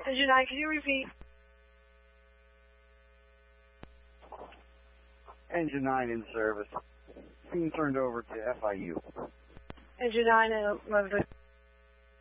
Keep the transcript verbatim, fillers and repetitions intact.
Engine nine, can you repeat? Engine nine in service. Being turned over to F I U. Engine nine, uh,